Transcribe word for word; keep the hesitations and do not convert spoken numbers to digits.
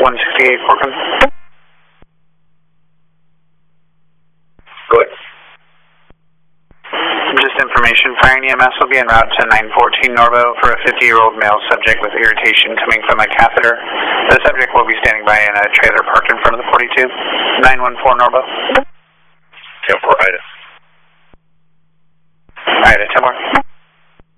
one sixty-eight, Corcoran. Go ahead. Just information, fire and E M S will be en route to nine fourteen Norvo for a fifty-year-old male subject with irritation coming from a catheter. The subject will be standing by in a trailer parked in front of the forty-two. nine one four Norvo. ten four, Ida. Ida, ten more.